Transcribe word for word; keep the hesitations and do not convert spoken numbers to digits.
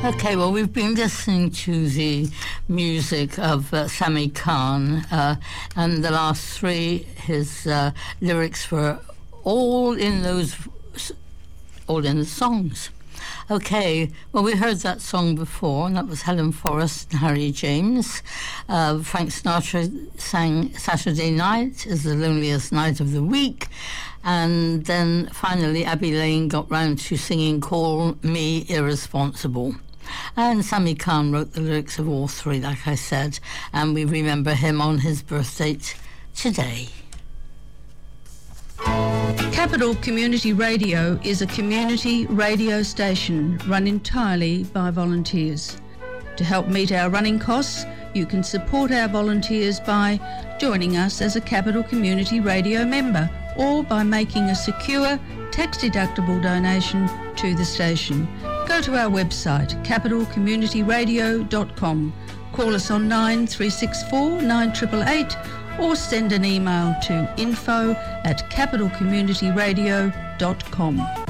Okay, well, we've been listening to the music of uh, Sami Khan, uh, and the last three, his uh, lyrics were all in those, all in the songs. Okay, well, we heard that song before, and that was Helen Forrest and Harry James. Uh, Frank Sinatra sang Saturday Night is the loneliest night of the week. And then finally, Abbey Lane got round to singing Call Me Irresponsible. And Sami Khan wrote the lyrics of all three, like I said, and we remember him on his birth date today. Capital Community Radio is a community radio station run entirely by volunteers. To help meet our running costs, you can support our volunteers by joining us as a Capital Community Radio member or by making a secure, tax-deductible donation to the station. Go to our website, capital community radio dot com. Call us on nine three six four, nine eight eight eight or send an email to info at capital community radio dot com.